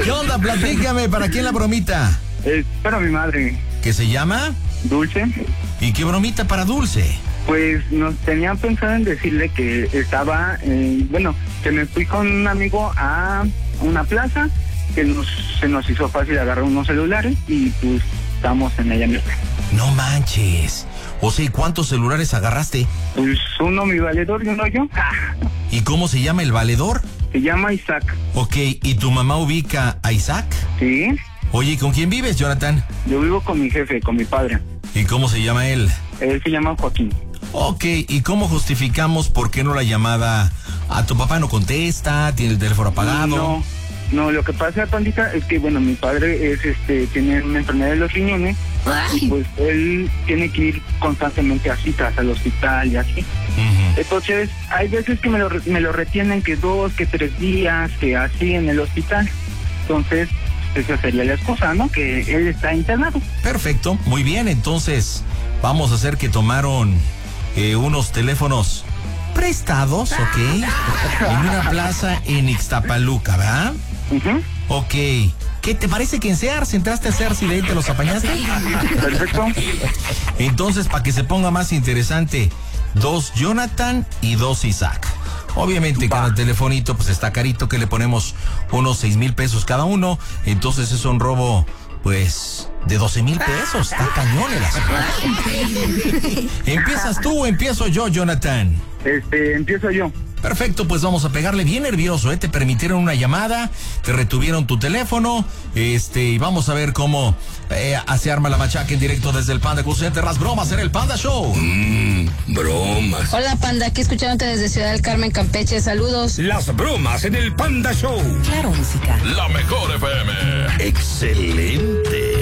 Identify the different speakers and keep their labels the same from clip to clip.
Speaker 1: ¿Qué onda? Platícame, ¿para quién la bromita?
Speaker 2: Es para mi madre.
Speaker 1: ¿Qué se llama?
Speaker 2: Dulce.
Speaker 1: ¿Y qué bromita para Dulce?
Speaker 2: Pues nos tenían pensado en decirle que estaba, que me fui con un amigo a una plaza, que se nos hizo fácil agarrar unos celulares y pues estamos en ella misma.
Speaker 1: No manches. O sea, ¿y cuántos celulares agarraste?
Speaker 2: Pues uno mi valedor y uno yo.
Speaker 1: ¿Y cómo se llama el valedor?
Speaker 2: Se llama Isaac.
Speaker 1: Ok, ¿y tu mamá ubica a Isaac?
Speaker 2: Sí.
Speaker 1: Oye, ¿y con quién vives, Jonathan?
Speaker 2: Yo vivo con mi jefe, con mi padre.
Speaker 1: ¿Y cómo se llama él?
Speaker 2: Él se llama Joaquín.
Speaker 1: Ok, ¿y cómo justificamos por qué no la llamada a tu papá no contesta, tiene el teléfono apagado?
Speaker 2: No, lo que pasa, pandita, es que, mi padre tiene una enfermedad de los riñones. Y pues él tiene que ir constantemente a citas al hospital y así. Entonces, hay veces que me lo retienen que 2, que 3 días, que así en el hospital. Entonces, esa sería la excusa, ¿no? Que él está internado.
Speaker 1: Perfecto, muy bien, entonces vamos a hacer que tomaron unos teléfonos prestados, ¿ok? En una plaza en Ixtapaluca, ¿verdad? Ok. ¿Qué te parece que en Sears entraste a Sears y de ahí te los apañaste?
Speaker 2: Perfecto.
Speaker 1: Entonces, para que se ponga más interesante, 2 Jonathan y 2 Isaac. Obviamente cada telefonito pues está carito, que le ponemos unos 6,000 pesos cada uno. Entonces es un robo pues de 12,000 pesos. Está cañón el asunto. ¿Empiezas tú o empiezo yo, Jonathan?
Speaker 2: Empiezo yo.
Speaker 1: Perfecto, pues vamos a pegarle bien nervioso, te permitieron una llamada, te retuvieron tu teléfono, y vamos a ver cómo se arma la machaca en directo desde el Panda Call Center. Las bromas en el Panda Show.
Speaker 3: Bromas.
Speaker 4: Hola, Panda, aquí escuchándote desde Ciudad del Carmen, Campeche, saludos.
Speaker 3: Las bromas en el Panda Show.
Speaker 5: Claro, música.
Speaker 6: La mejor FM.
Speaker 1: Excelente.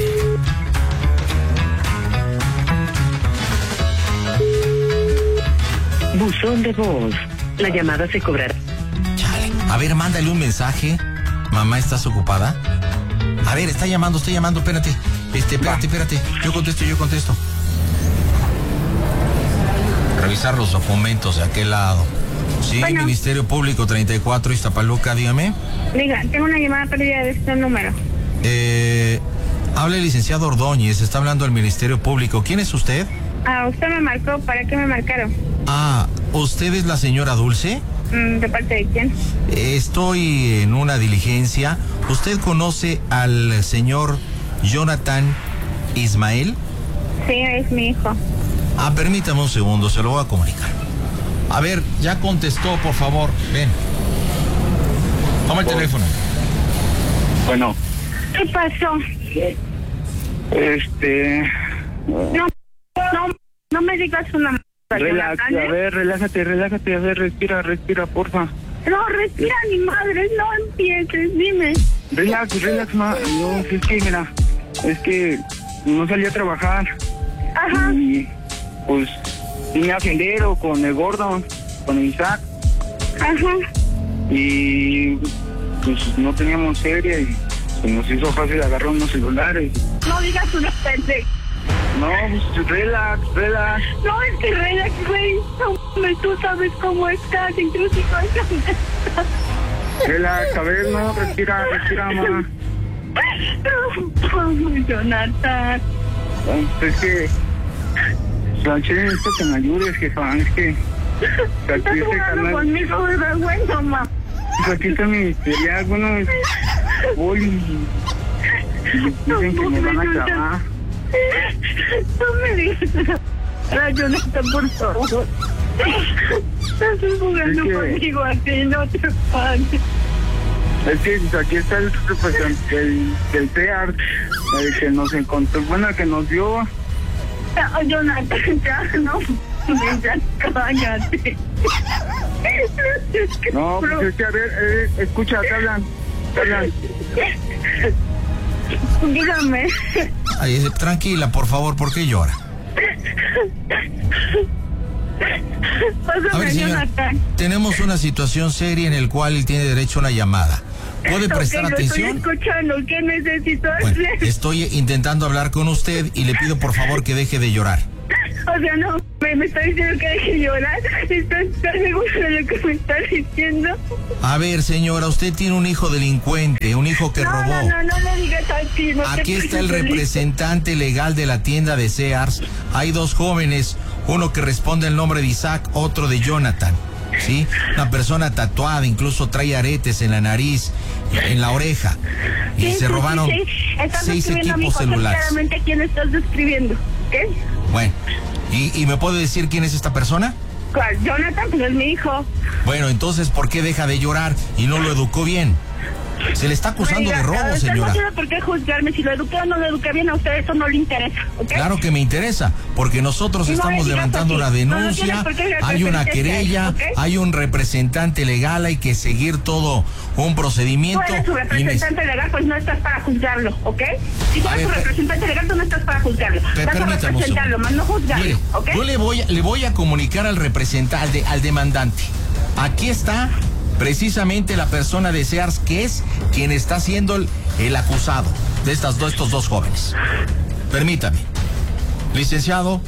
Speaker 7: Buzón de voz. La llamada se cobrará.
Speaker 1: Chale. A ver, mándale un mensaje. Mamá, ¿estás ocupada? A ver, está llamando, espérate. Espérate. Yo contesto. Revisar los documentos de aquel lado. Sí, bueno. Ministerio Público 34, Iztapaluca, dígame.
Speaker 8: Diga, tengo una llamada perdida de este número.
Speaker 1: Habla el licenciado Ordóñez, está hablando al Ministerio Público. ¿Quién es usted?
Speaker 8: Usted me marcó, ¿para qué me marcaron?
Speaker 1: ¿Usted es la señora Dulce?
Speaker 8: ¿De parte de quién?
Speaker 1: Estoy en una diligencia. ¿Usted conoce al señor Jonathan Ismael?
Speaker 8: Sí, es mi hijo.
Speaker 1: Permítame un segundo, se lo voy a comunicar. A ver, ya contestó, por favor. Ven. Toma el teléfono.
Speaker 2: Bueno.
Speaker 8: ¿Qué pasó? No me digas una...
Speaker 2: Relax, a ver, relájate, a ver, respira, porfa.
Speaker 8: No, respira ni madre, no empieces, dime.
Speaker 2: Relax, ma. No, es que, mira, no salí a trabajar.
Speaker 8: Ajá.
Speaker 2: Y, pues, vine a Sendero con el gordo, con Isaac.
Speaker 8: Ajá.
Speaker 2: Y, pues, no teníamos serie y se nos hizo fácil agarrar unos celulares.
Speaker 8: No digas una pendeja.
Speaker 2: No, pues, relax.
Speaker 8: No, es que relax, güey. No, tú sabes cómo estás, inclusive.
Speaker 2: Relax, a ver, no, respira, ma.
Speaker 8: Jonathan.
Speaker 2: Es que... necesito que me ayudes, jefa. Es que...
Speaker 8: Estás jugando conmigo de vergüenza, ma.
Speaker 2: Aquí está mi historial, voy... Dicen que me van a clavar.
Speaker 8: No me digas. Jonathan, por favor. Estás jugando conmigo así, no te pases.
Speaker 2: Es que aquí está el representante del TEAR, el que nos encontró, que nos dio.
Speaker 8: Jonathan, ya, no. Ya, cállate.
Speaker 2: No, pues es que, a ver, escucha, te hablan.
Speaker 8: Dígame.
Speaker 1: Tranquila, por favor, ¿por qué llora?
Speaker 8: Pásame,
Speaker 1: a ver, señor,
Speaker 8: Jonathan.
Speaker 1: Tenemos una situación seria en la cual él tiene derecho a una llamada. ¿Puede prestar atención?
Speaker 8: Estoy escuchando, ¿qué necesito hacer?
Speaker 1: Bueno, estoy intentando hablar con usted y le pido por favor que deje de llorar.
Speaker 8: O sea, no, me está diciendo que deje de llorar. ¿Estás seguro de lo que me está diciendo?
Speaker 1: A ver, señora, usted tiene un hijo delincuente, un hijo que robó.
Speaker 8: No le digas así. No
Speaker 1: Aquí está el representante legal de la tienda de Sears. Hay dos jóvenes, uno que responde el nombre de Isaac, otro de Jonathan. ¿Sí? Una persona tatuada, incluso trae aretes en la nariz, en la oreja. Y se robaron 6 equipos celulares.
Speaker 8: Claramente quién estás describiendo, ¿qué?
Speaker 1: Bueno, ¿y me puede decir quién es esta persona?
Speaker 8: ¿Cuál? Jonathan, pues es mi hijo.
Speaker 1: Bueno, entonces, ¿por qué deja de llorar y no lo educó bien? Se le está acusando de robo, señora.
Speaker 8: No tiene por qué juzgarme. Si lo eduqué o no lo eduqué bien, a usted eso no le interesa, ¿ok?
Speaker 1: Claro que me interesa, porque nosotros estamos levantando una denuncia, hay una querella, ¿okay? Hay un representante legal, hay que seguir todo un procedimiento.
Speaker 8: Tú eres su representante legal, pues no estás para juzgarlo, ¿ok? Si tú eres su representante legal, tú no estás para juzgarlo. Estás para representarlo, más no juzgarlo, mire, ¿ok?
Speaker 1: Yo le voy a comunicar al representante, al demandante. Aquí está precisamente la persona de Sears, que es quien está siendo el acusado de estos dos jóvenes. Permítame. Licenciado.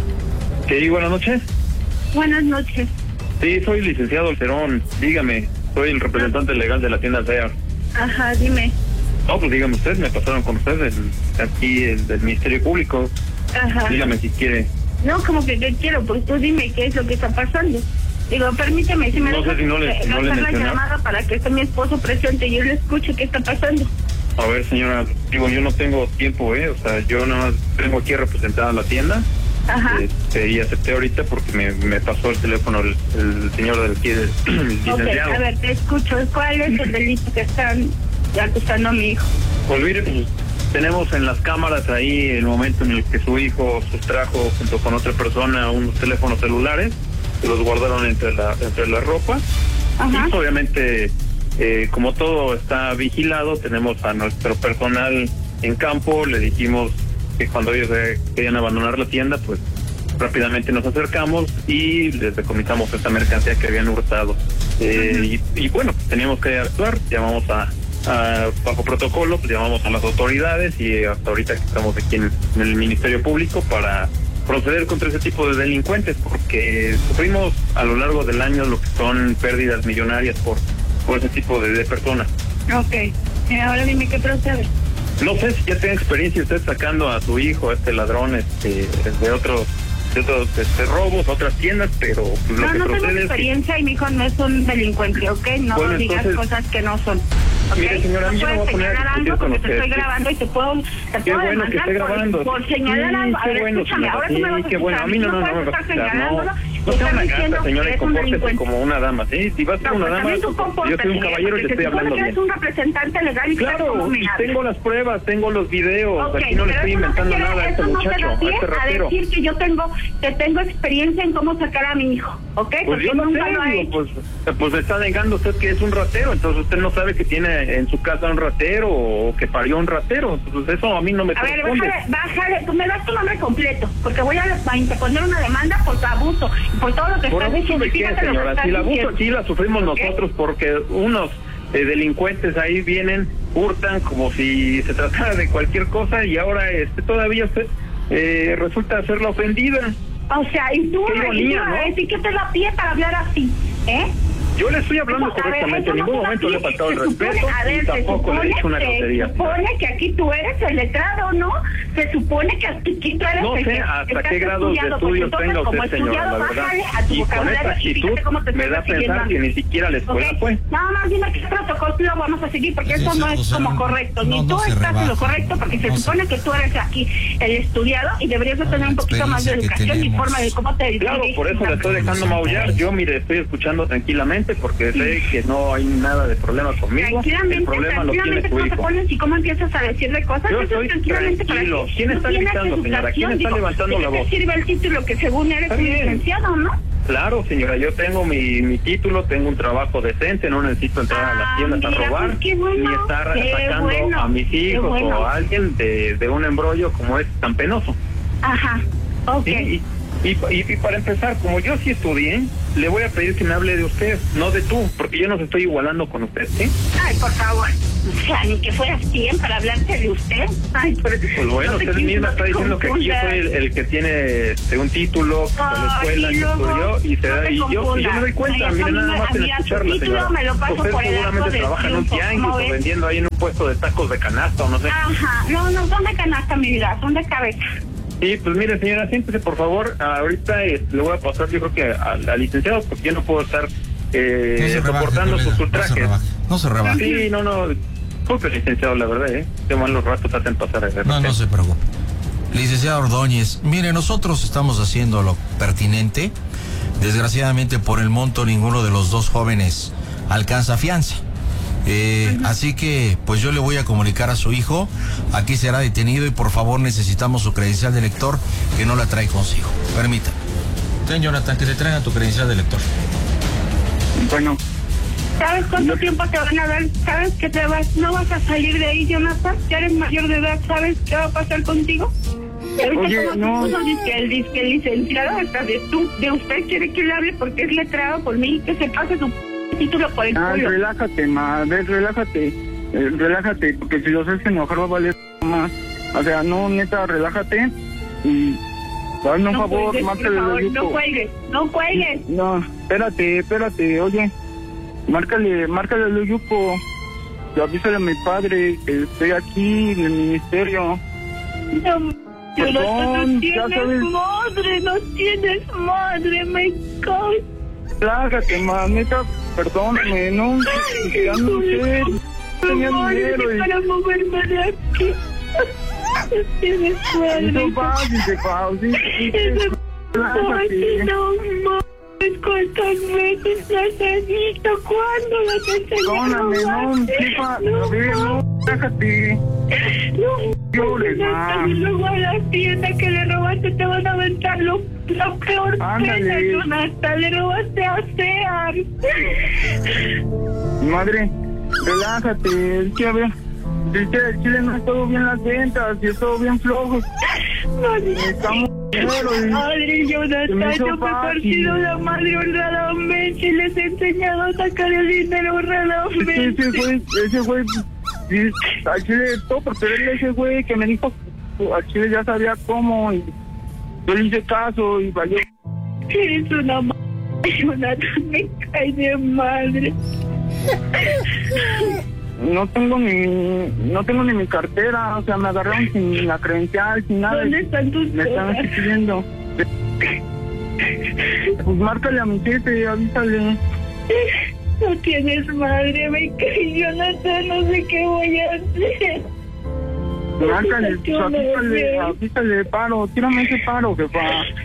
Speaker 5: Sí, buenas noches.
Speaker 8: Buenas noches.
Speaker 5: Sí, soy licenciado Cerón. Dígame, soy el representante legal de la tienda Sears.
Speaker 8: Ajá, dime.
Speaker 5: No, pues dígame usted, me pasaron con usted aquí del Ministerio Público.
Speaker 8: Ajá.
Speaker 5: Dígame si quiere.
Speaker 8: No, como que ¿qué quiero? Pues tú dime qué es lo que está pasando. Digo, permíteme, si me
Speaker 5: no sé si no le
Speaker 8: la llamada para que esté mi esposo presente y yo le escuche qué está pasando.
Speaker 5: A ver, señora, digo, yo no tengo tiempo, o sea, yo nada más tengo aquí representada la tienda.
Speaker 8: Ajá.
Speaker 5: Y acepté ahorita porque me pasó el teléfono el señor del aquí, el licenciado.
Speaker 8: Ok, a ver, te escucho. ¿Cuál es el delito que están acusando a mi hijo?
Speaker 5: Pues mire, pues, tenemos en las cámaras ahí el momento en el que su hijo sustrajo junto con otra persona unos teléfonos celulares, que los guardaron entre la ropa.
Speaker 8: Ajá.
Speaker 5: Y obviamente, como todo está vigilado, tenemos a nuestro personal en campo, le dijimos que cuando ellos querían abandonar la tienda, pues rápidamente nos acercamos y les decomisamos esta mercancía que habían hurtado. Y bueno, teníamos que actuar, llamamos bajo protocolo, pues llamamos a las autoridades y hasta ahorita que estamos aquí en el Ministerio Público para proceder contra ese tipo de delincuentes, porque sufrimos a lo largo del año lo que son pérdidas millonarias por ese tipo de personas.
Speaker 8: Ok, ahora dime qué procede.
Speaker 5: No sé si ya tiene experiencia usted sacando a su hijo, ladrón, de otros robos, otras tiendas, pero pues, lo que
Speaker 8: no
Speaker 5: procede
Speaker 8: tengo experiencia y mi hijo no es un delincuente, ¿ok? No
Speaker 5: bueno,
Speaker 8: digas
Speaker 5: entonces,
Speaker 8: cosas que no son. ¿Okay?
Speaker 5: Mire, señora, yo no voy a poner a discutir con usted.
Speaker 8: Te estoy grabando y te puedo
Speaker 5: qué bueno que esté grabando.
Speaker 8: Por señalar algo. A ver, escúchame, ahora tú me vas a escuchar.
Speaker 5: Qué bueno, a mí no me vas a escuchar. No sea una gata, señora, y compórtese como una dama, ¿sí? Si vas a ser una dama, yo soy un caballero y te estoy hablando bien.
Speaker 8: Eres un representante legal y
Speaker 5: claro, tengo las pruebas, tengo los videos, aquí no le estoy inventando nada a este muchacho, a este ratero.
Speaker 8: A decir que yo tengo experiencia en cómo sacar a mi hijo, ¿ok?
Speaker 5: Pues yo no sé, pues está negando usted que es un ratero, entonces usted no sabe que tiene en su casa un ratero o que parió un ratero, entonces eso a mí no me corresponde.
Speaker 8: A ver, bájale, tú me das tu nombre completo, porque voy a interponer una demanda por tu abuso, por todo lo que
Speaker 5: ¿por
Speaker 8: estás diciendo.
Speaker 5: ¿Por abuso de qué, señora? Si el abuso aquí la sufrimos nosotros porque unos delincuentes ahí vienen, hurtan como si se tratara de cualquier cosa y ahora todavía usted resulta ser la ofendida.
Speaker 8: O sea, y tú,
Speaker 5: qué ironía, ¿no?
Speaker 8: ¿Y qué te da pie para hablar así?
Speaker 5: Yo le estoy hablando correctamente, en ningún momento le he faltado el respeto y tampoco le he dicho una grosería.
Speaker 8: Se supone que aquí tú eres el letrado, ¿no? Se supone que aquí tú eres
Speaker 5: no sé hasta qué grados de estudios tenga usted, señora, la verdad. Y con esta actitud me da a pensar que ni siquiera la escuela fue.
Speaker 8: Nada más dime qué protocolo lo vamos a seguir, porque eso no es como correcto. Ni tú estás en lo correcto, porque se supone que tú eres aquí el estudiado y deberías de tener un poquito más de educación y forma de cómo te diriges.
Speaker 5: Claro, por eso le estoy dejando maullar. Yo, mire, estoy escuchando tranquilamente porque sé que no hay nada de problema conmigo. El problema lo tiene su hijo.
Speaker 8: ¿Y cómo empiezas a decirle cosas?
Speaker 5: Yo estoy tranquilo. ¿Quién está gritando, señora? ¿Quién está levantando la voz?
Speaker 8: ¿Qué sirve el título que según eres un licenciado, no?
Speaker 5: Claro, señora, yo tengo mi título, tengo un trabajo decente, no necesito entrar a las tiendas a robar, ni estar atacando a mis hijos o a alguien de un embrollo como es tan penoso.
Speaker 8: Ajá, ok.
Speaker 5: Y para empezar, como yo sí estudié, le voy a pedir que me hable de usted, no de tú, porque yo no estoy igualando con usted, ¿sí?
Speaker 8: Ay, por favor. O sea, ni que fueras quién para hablarte de usted. Ay,
Speaker 5: pues bueno, usted misma está diciendo que aquí yo soy el que tiene un título de la escuela, que estudió, y yo me doy cuenta, mire, nada más en escucharla, señora. Usted seguramente trabaja en un tianguis o vendiendo ahí en un puesto de tacos de canasta o no sé.
Speaker 8: Ajá, no son de canasta, mi vida, son de cabeza.
Speaker 5: Sí, pues mire, señora, siéntese por favor. Ahorita le voy a pasar, yo creo que al licenciado, porque yo no puedo estar soportando sus ultrajes.
Speaker 1: No se rebaje.
Speaker 5: Sí, no. Disculpe, licenciado, la verdad, qué malos ratos hacen pasar a ver.
Speaker 1: No se preocupe. Licenciado Ordóñez, mire, nosotros estamos haciendo lo pertinente. Desgraciadamente, por el monto, ninguno de los dos jóvenes alcanza fianza. Así que pues yo le voy a comunicar a su hijo, aquí será detenido y por favor necesitamos su credencial de lector, que no la trae consigo. Permítame. Ten, Jonathan, que te traigan tu credencial de lector.
Speaker 2: Bueno.
Speaker 8: ¿Sabes cuánto tiempo te van a dar? ¿Sabes que no vas a salir de ahí, Jonathan? Ya eres mayor de edad, ¿sabes qué va a pasar contigo?
Speaker 2: Oye, no.
Speaker 8: Dice que el licenciado hasta de usted quiere que le hable porque es letrado por mí, que se pase su título por el culo.
Speaker 2: Relájate, madre, relájate, porque si los haces enojar va a valer más. O sea, no, neta, relájate y hazme un favor, márcale al Yupo.
Speaker 8: No cuelgues.
Speaker 2: No, espérate, oye, márcale al Yupo, avísale a mi padre que estoy aquí en el ministerio.
Speaker 8: No tienes madre, me cago.
Speaker 2: Relájate, neta, perdóname, no, ya no sé, tenía dinero y...
Speaker 8: para moverme de aquí. No tienes madre.
Speaker 2: Eso fácil, relájate.
Speaker 8: No mames, ¿cuántas veces las has visto? ¿Cuándo las has
Speaker 2: perdóname, no, jefa, a ver, no, relájate.
Speaker 8: No llores más. Y luego a la tienda que le robaste te van a aventar la peor pena, Jonathan. Le robaste a Sears.
Speaker 2: Madre, relájate. Es que a ver, el Chile no ha estado bien las ventas y ha estado bien flojo. Estamos
Speaker 8: madre, Jonathan, yo me he partido la madre honradamente y les he enseñado a sacar el dinero honradamente.
Speaker 2: Ese güey, sí, al Chile todo por tenerle ese güey que me dijo, al Chile ya sabía cómo y yo le hice caso y valió.
Speaker 8: Eres una madre, Jonathan, me cae de madre.
Speaker 2: No tengo ni mi cartera, o sea, me agarraron sin la credencial, sin nada.
Speaker 8: ¿Dónde están tus
Speaker 2: me están pidiendo. Pues márcale a mi jefe, avísale.
Speaker 8: No tienes madre, me cae, Jonathan, no sé qué voy a hacer.
Speaker 2: Márcale, avísale, paro, tírame ese paro, jefa.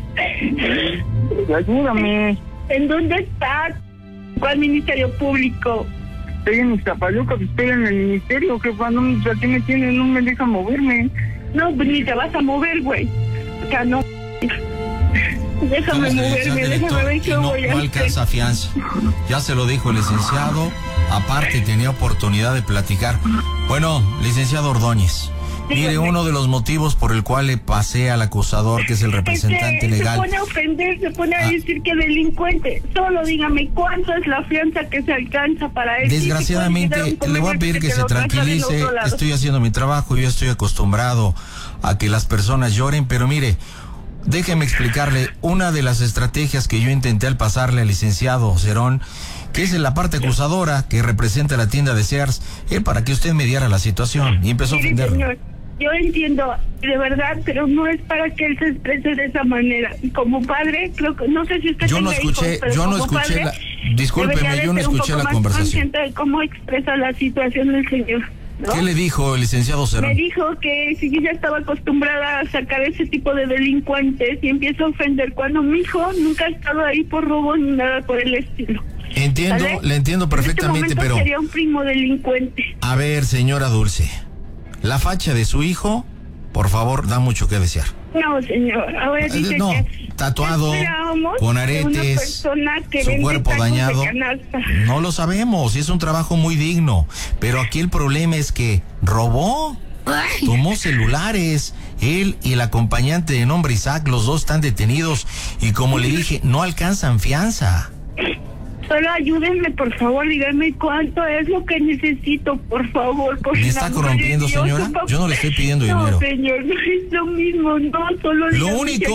Speaker 2: Ayúdame.
Speaker 8: ¿En dónde estás? ¿Cuál ministerio público?
Speaker 2: Estoy en Iztapalapa, estoy en el ministerio, jefa, no, aquí me tienen, no me dejan moverme.
Speaker 8: No, ni te vas a mover, güey. O sea, no. Déjame moverme, déjame ver qué voy a hacer.
Speaker 1: No alcanza fianza. Ya se lo dijo el licenciado, aparte tenía oportunidad de platicar. Bueno, licenciado Ordóñez, mire, uno de los motivos por el cual le pasé al acusador, que es el representante legal.
Speaker 8: Se pone a ofender, se pone a decir que delincuente. Solo dígame, ¿cuánto es la fianza que se alcanza para él?
Speaker 1: Desgraciadamente, le voy a pedir que se tranquilice. Estoy haciendo mi trabajo, yo estoy acostumbrado a que las personas lloren, pero mire, déjeme explicarle una de las estrategias que yo intenté al pasarle al licenciado Cerón, que es en la parte acusadora que representa la tienda de Sears, para que usted mediara la situación, y empezó a ofenderlo.
Speaker 8: Señor, yo entiendo, de verdad, pero no es para que él se exprese de esa manera. Como padre, creo que, no sé si usted
Speaker 1: discúlpeme, yo no escuché la conversación.
Speaker 8: De cómo expresa la situación del señor, ¿no?
Speaker 1: ¿Qué le dijo el licenciado Cerón?
Speaker 8: Me dijo que si yo ya estaba acostumbrada a sacar ese tipo de delincuentes y empiezo a ofender cuando mi hijo nunca ha estado ahí por robo ni nada por el estilo.
Speaker 1: Entiendo, ¿vale? Le entiendo perfectamente,
Speaker 8: en este
Speaker 1: pero
Speaker 8: sería un primo delincuente.
Speaker 1: A ver, señora Dulce, la facha de su hijo, por favor, da mucho que desear.
Speaker 8: No, señor, ahora dice que
Speaker 1: tatuado, con aretes, su cuerpo dañado. No lo sabemos, y es un trabajo muy digno, pero aquí el problema es que robó, tomó celulares. Él y el acompañante de nombre Isaac, los dos están detenidos y como le dije, no alcanzan fianza.
Speaker 8: Solo ayúdenme, por favor, díganme cuánto es lo que necesito, por favor.
Speaker 1: ¿Me está corrompiendo, señora? Yo no le estoy pidiendo dinero.
Speaker 8: No, señor, no es lo mismo, no, solo
Speaker 1: lo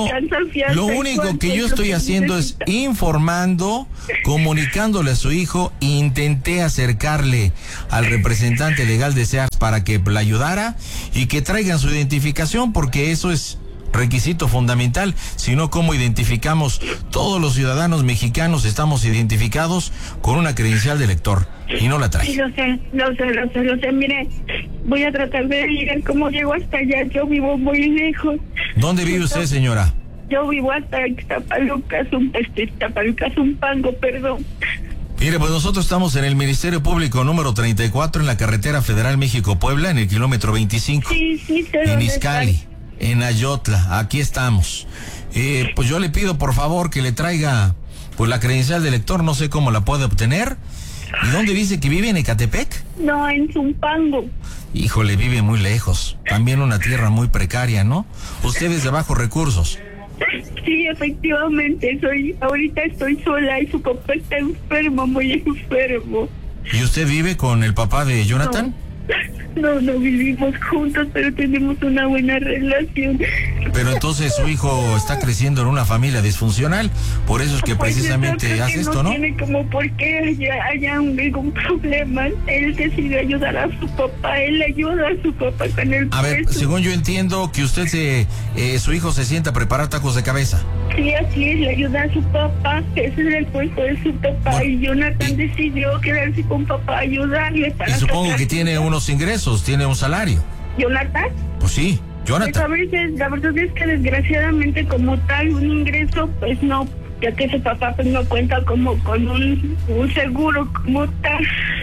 Speaker 1: único que yo estoy haciendo es informando, comunicándole a su hijo. Intenté acercarle al representante legal de Sears para que la ayudara y que traigan su identificación, porque eso es requisito fundamental. Si no, ¿cómo identificamos? Todos los ciudadanos mexicanos estamos identificados con una credencial de elector y no la trae.
Speaker 8: Sí, lo sé. Mire, voy a tratar de llegar como llego hasta allá. Yo vivo muy lejos.
Speaker 1: ¿Dónde vive usted, señora?
Speaker 8: Yo vivo hasta Tapalucas, Zumpango, perdón.
Speaker 1: Mire, pues nosotros estamos en el Ministerio Público número 34 en la carretera federal México-Puebla, en el kilómetro 25.
Speaker 8: Sí,
Speaker 1: en Izcalli. En Ayotla, aquí estamos. Pues yo le pido por favor que le traiga pues la credencial de elector, no sé cómo la puede obtener. ¿Y dónde dice que vive? ¿En Ecatepec?
Speaker 8: No, en Zumpango.
Speaker 1: Híjole, vive muy lejos. También una tierra muy precaria, ¿no? Usted es de bajos recursos.
Speaker 8: Sí, efectivamente, ahorita estoy sola y su papá está enfermo, muy enfermo.
Speaker 1: ¿Y usted vive con el papá de Jonathan?
Speaker 8: No vivimos juntos, pero tenemos una buena relación.
Speaker 1: Pero entonces su hijo está creciendo en una familia disfuncional, por eso es que
Speaker 8: pues
Speaker 1: precisamente hace esto, ¿no?
Speaker 8: No tiene como por qué haya algún problema. Él decide ayudar a su papá, él ayuda a su papá con el
Speaker 1: A ver, según yo entiendo que usted su hijo se sienta a preparar tacos de cabeza.
Speaker 8: Sí, así es, le ayuda a su papá, ese es el puesto de su papá, bueno, y Jonathan decidió quedarse con papá a ayudarle para...
Speaker 1: Y supongo que tiene unos ingresos, tiene un salario.
Speaker 8: ¿Jonathan?
Speaker 1: Pues sí, Jonathan.
Speaker 8: Pues la verdad es que desgraciadamente como tal un ingreso, pues no, ya que su papá pues no cuenta como con un seguro como tal.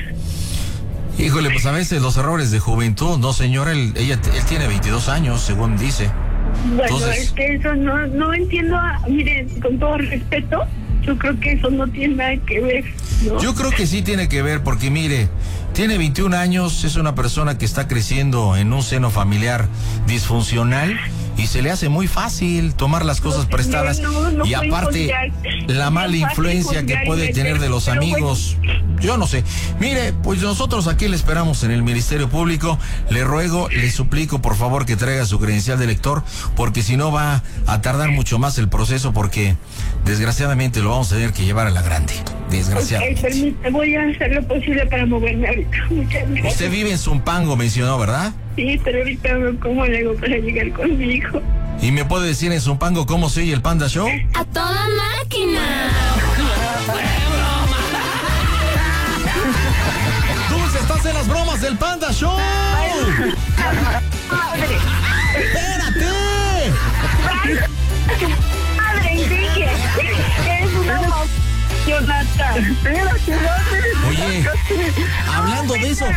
Speaker 1: Híjole, pues a veces los errores de juventud, no señora, él tiene 22 años, según dice.
Speaker 8: Bueno,
Speaker 1: entonces,
Speaker 8: es que eso no entiendo, mire, con todo respeto, yo creo que eso no tiene nada que ver, ¿no?
Speaker 1: Yo creo que sí tiene que ver, porque mire, tiene 21 años, es una persona que está creciendo en un seno familiar disfuncional y se le hace muy fácil tomar las cosas prestadas y aparte la mala influencia que puede tener de los amigos, yo no sé. Mire, pues nosotros aquí le esperamos en el Ministerio Público, le ruego, le suplico por favor que traiga su credencial de elector, porque si no va a tardar mucho más el proceso, porque desgraciadamente lo vamos a tener que llevar a la grande, desgraciadamente.
Speaker 8: Permítame, voy a hacer lo posible para moverme ahorita. Muchas gracias.
Speaker 1: Usted vive en Zumpango, mencionó, ¿verdad?
Speaker 8: Sí, pero ahorita veo cómo le hago para llegar con mi hijo.
Speaker 1: ¿Y me puede decir en Zumpango cómo se oye el Panda Show?
Speaker 9: ¡A toda máquina!
Speaker 1: ¡Dulce, estás en las bromas del Panda Show!
Speaker 8: ¡Madre!
Speaker 1: ¡Espérate!
Speaker 8: ¡Madre, Enrique! ¡Eres una Jonathan! ¡Espérate, madre!
Speaker 1: Oye, hablando de eso...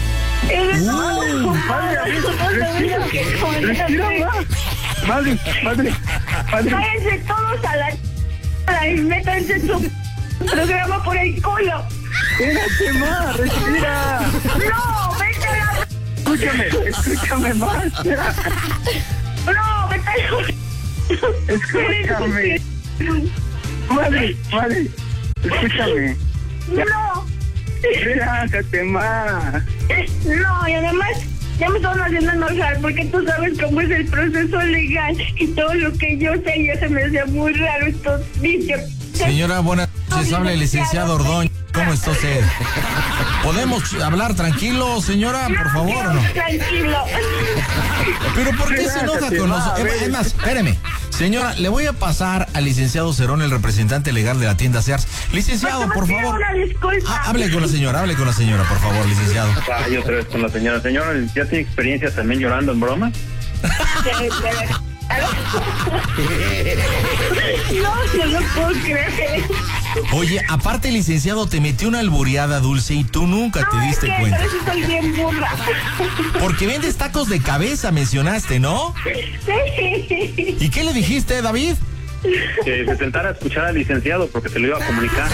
Speaker 2: Madre.
Speaker 8: Váyanse todos a la y métanse en su programa por el culo.
Speaker 2: Espérate más, respira.
Speaker 8: No, vete a la...
Speaker 2: Escúchame más.
Speaker 8: No, vete a la...
Speaker 2: Escúchame. Madre, escúchame.
Speaker 8: No.
Speaker 2: Relájate más.
Speaker 8: No, y además ya me están haciendo enojar porque tú sabes cómo es el proceso legal y todo lo que yo sé ya se me hacía muy raro estos vicios.
Speaker 1: Señora, buenas noches, habla el licenciado Ordóñez. ¿Cómo está usted? ¿Podemos hablar tranquilo, señora, por favor?
Speaker 8: No, tranquilo.
Speaker 1: ¿Pero por qué se enoja con nosotros? Es más, espéreme. Señora, le voy a pasar al licenciado Cerón, el representante legal de la tienda Sears. Licenciado, por favor.
Speaker 8: Una disculpa.
Speaker 1: Hable con la señora, por favor, licenciado.
Speaker 5: Yo otra vez con la señora. Señora, ¿ya tiene experiencia también llorando en broma?
Speaker 8: No lo puedo creer.
Speaker 1: Oye, aparte, licenciado, te metió una albureada, Dulce, y tú nunca te diste cuenta.
Speaker 8: Por eso soy bien burra.
Speaker 1: Porque vendes tacos de cabeza, mencionaste, ¿no?
Speaker 8: Sí.
Speaker 1: ¿Y qué le dijiste, David?
Speaker 5: Que se sentara a escuchar al licenciado porque se lo iba a comunicar.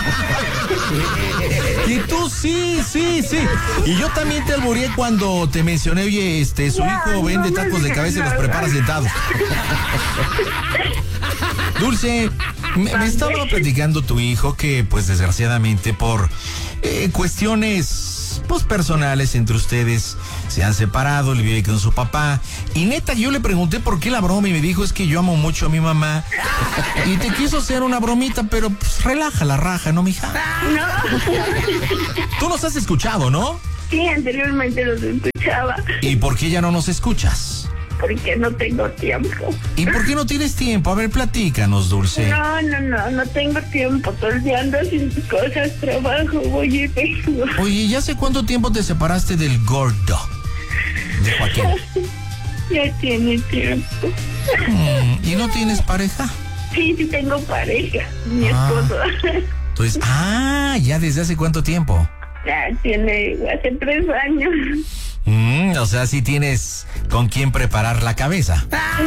Speaker 1: Y tú sí. Y yo también te albureé cuando te mencioné, oye, su hijo vende tacos de cabeza y los prepara sentados. Dulce, me estaba platicando tu hijo que, pues, desgraciadamente, por cuestiones, pues, personales entre ustedes, se han separado, le vive con su papá. Y neta, yo le pregunté por qué la broma y me dijo, es que yo amo mucho a mi mamá. Y te quiso hacer una bromita, pero, pues, relaja la raja, ¿no, mija?
Speaker 8: No.
Speaker 1: Tú nos has escuchado, ¿no?
Speaker 8: Sí, anteriormente los escuchaba.
Speaker 1: ¿Y por qué ya no nos escuchas?
Speaker 8: Porque no tengo tiempo.
Speaker 1: ¿Y por qué no tienes tiempo? A ver, platícanos, Dulce.
Speaker 8: No tengo tiempo. Todo el día ando haciendo cosas, trabajo, voy y vengo.
Speaker 1: Oye, ¿ya hace cuánto tiempo te separaste del gordo? De Joaquín.
Speaker 8: Ya tiene tiempo.
Speaker 1: ¿Y no tienes pareja?
Speaker 8: Sí tengo pareja, mi esposo.
Speaker 1: Entonces, ¿ya desde hace cuánto tiempo?
Speaker 8: Ya tiene, hace 3 años.
Speaker 1: O sea, sí tienes con quién preparar la cabeza.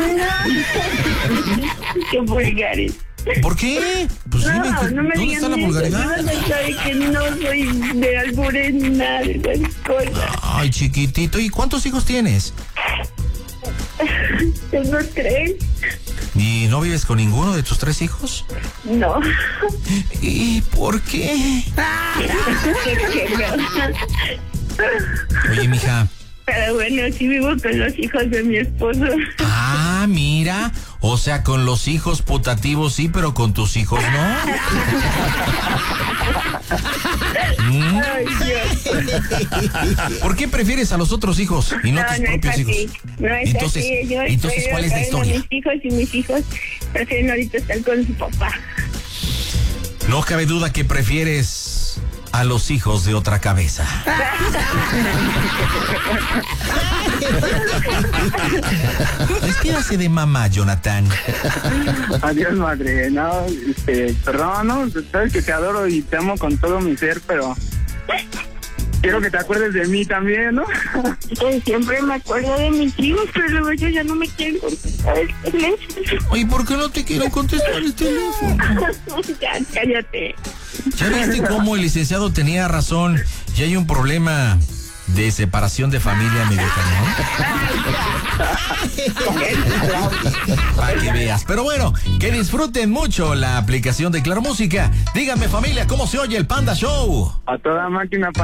Speaker 8: Qué vulgares.
Speaker 1: ¿Por qué? Pues dime,
Speaker 8: no me
Speaker 1: ¿dónde está la vulgaridad?
Speaker 8: No, sabe que no soy de albures ni nada de esas cosas.
Speaker 1: Ay, chiquitito, ¿y cuántos hijos tienes?
Speaker 8: Tengo 3.
Speaker 1: ¿Y no vives con ninguno de tus 3 hijos?
Speaker 8: No.
Speaker 1: ¿Y por qué? Oye, mija.
Speaker 8: Pero bueno, sí vivo con los hijos de mi esposo.
Speaker 1: Mira, o sea, con los hijos putativos sí, pero con tus hijos no.
Speaker 8: Ay, Dios.
Speaker 1: ¿Por qué prefieres a los otros hijos y no tus propios hijos?
Speaker 8: No es
Speaker 1: entonces,
Speaker 8: así.
Speaker 1: Entonces, ¿cuál es la historia?
Speaker 8: Mis hijos prefieren ahorita estar con su papá.
Speaker 1: No cabe duda que prefieres a los hijos de otra cabeza. Despídase de mamá, Jonathan.
Speaker 2: Adiós, madre. No, perdón, no, sabes que te adoro y te amo con todo mi ser, pero quiero que te acuerdes de mí también, ¿no?
Speaker 8: Siempre me acuerdo de mis hijos, pero luego ellos ya no me quieren contestar el teléfono.
Speaker 1: Oye, ¿por qué no te quieren contestar el teléfono?
Speaker 8: Ya, cállate.
Speaker 1: ¿Ya viste cómo el licenciado tenía razón y hay un problema de separación de familia medio cañón? Para que veas. Pero bueno, que disfruten mucho la aplicación de Claro Música. Díganme, familia, ¿cómo se oye el Panda Show?
Speaker 2: A toda máquina,